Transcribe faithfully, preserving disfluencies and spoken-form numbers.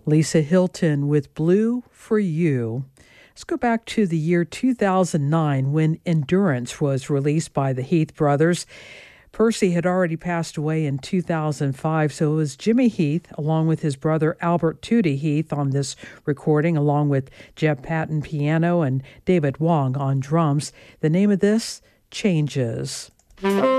Lisa Hilton with Blue for You. Let's go back to the year two thousand nine when Endurance was released by the Heath brothers. Percy had already passed away in two thousand five, so it was Jimmy Heath along with his brother Albert Tootie Heath on this recording, along with Jeb Patton piano and David Wong on drums. The name of this, Changes.